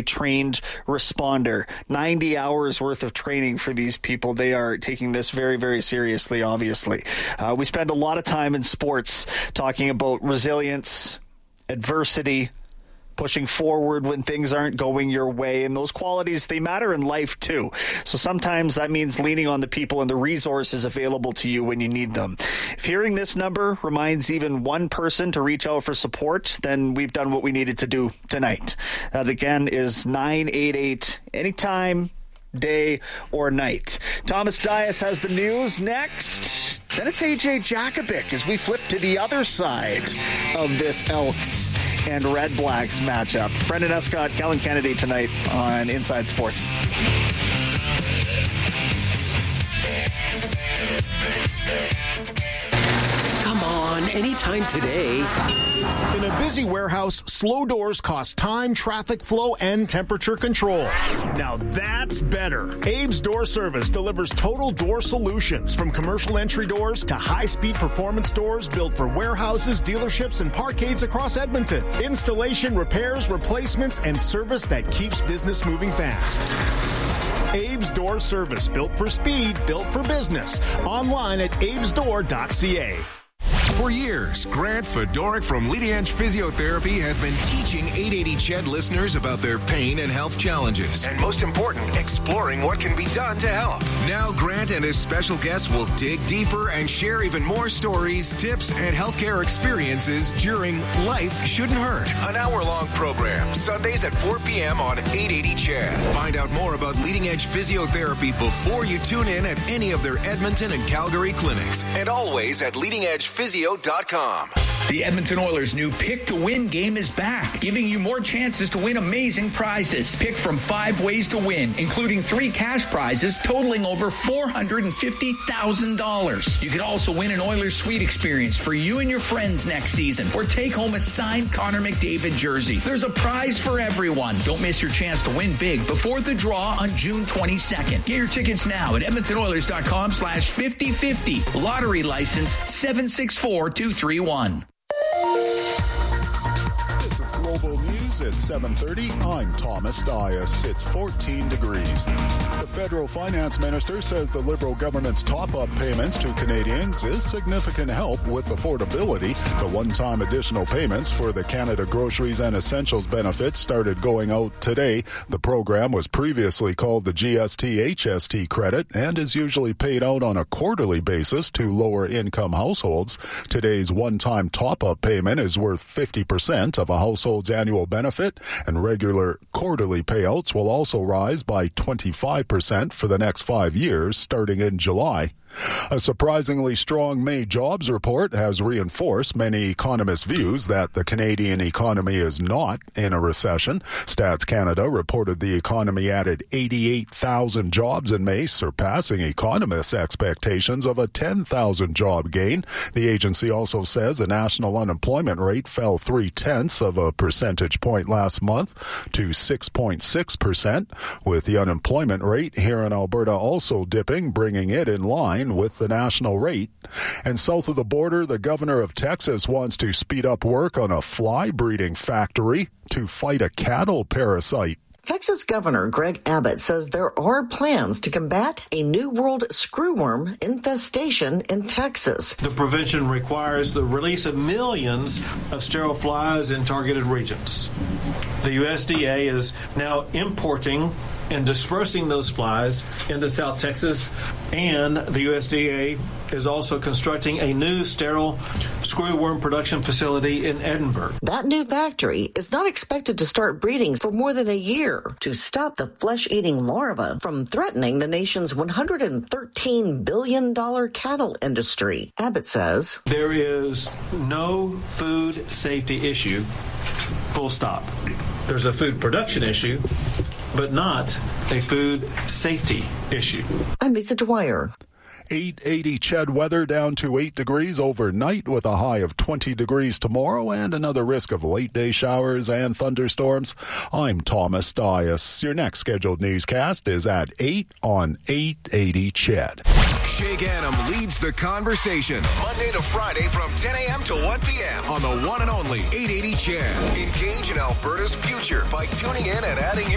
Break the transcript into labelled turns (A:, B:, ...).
A: trained responder. 90 hours worth of training for these people. They are taking this very, very seriously, obviously. We spend a lot of time in sports talking about resilience, adversity, pushing forward when things aren't going your way. And those qualities, they matter in life too. So sometimes that means leaning on the people and the resources available to you when you need them. If hearing this number reminds even one person to reach out for support, then we've done what we needed to do tonight. That again is 988 anytime, day or night. Thomas Dias has the news next. Then it's AJ Jakovic as we flip to the other side of this Elks and Red Blacks matchup. Brendan Escott, Kellen Kennedy tonight on Inside Sports.
B: Come on, anytime today.
C: In a busy warehouse, slow doors cost time, traffic flow, and temperature control. Now that's better. Abe's Door Service delivers total door solutions, from commercial entry doors to high-speed performance doors built for warehouses, dealerships, and parkades across Edmonton. Installation, repairs, replacements, and service that keeps business moving fast. Abe's Door Service, built for speed, built for business. Online at abesdoor.ca.
D: For years, Grant Fedoruk from Leading Edge Physiotherapy has been teaching 880 CHED listeners about their pain and health challenges. And most important, exploring what can be done to help. Now Grant and his special guests will dig deeper and share even more stories, tips, and healthcare experiences during Life Shouldn't Hurt, an hour-long program, Sundays at 4 p.m. on 880 CHED. Find out more about Leading Edge Physiotherapy before you tune in at any of their Edmonton and Calgary clinics, and always at leadingedgephysio.com.
E: The Edmonton Oilers' new Pick to Win game is back, giving you more chances to win amazing prizes. Pick from 5 ways to win, including 3 cash prizes totaling over $450,000. You could also win an Oilers Suite experience for you and your friends next season, or take home a signed Connor McDavid jersey. There's a prize for everyone. Don't miss your chance to win big before the draw on June 22nd. Get your tickets now at EdmontonOilers.com/5050. Lottery license 764231.
F: This is Global News at 7:30. I'm Thomas Dias. It's 14 degrees. The federal finance minister says the Liberal government's top-up payments to Canadians is significant help with affordability. The one-time additional payments for the Canada Groceries and Essentials benefits started going out today. The program was previously called the GST-HST credit and is usually paid out on a quarterly basis to lower-income households. Today's one-time top-up payment is worth 50% of a household's annual benefit, and regular quarterly payouts will also rise by 25% for the next 5 years, starting in July. A surprisingly strong May jobs report has reinforced many economists' views that the Canadian economy is not in a recession. Stats Canada reported the economy added 88,000 jobs in May, surpassing economists' expectations of a 10,000 job gain. The agency also says the national unemployment rate fell 0.3 of a percentage point last month to 6.6%, with the unemployment rate here in Alberta also dipping, bringing it in line with the national rate. And south of the border, the governor of Texas wants to speed up work on a fly breeding factory to fight a cattle parasite.
G: Texas Governor Greg Abbott says there are plans to combat a New World screwworm infestation in Texas.
H: The prevention requires the release of millions of sterile flies in targeted regions. The USDA is now importing and dispersing those flies into South Texas, and the USDA is also constructing a new sterile screwworm production facility in Edinburgh.
G: That new factory is not expected to start breeding for more than a year to stop the flesh-eating larva from threatening the nation's $113 billion cattle industry. Abbott says,
H: there is no food safety issue, full stop. There's a food production issue, but not a food safety issue.
G: I'm Lisa Dwyer.
F: 880 CHED weather down to 8 degrees overnight with a high of 20 degrees tomorrow and another risk of late day showers and thunderstorms. I'm Thomas Dias. Your next scheduled newscast is at 8 on 880 CHED.
D: Shake Adam leads the conversation Monday to Friday from 10 a.m. to 1 p.m. on the one and only 880 CHED. Engage in Alberta's future by tuning in and adding your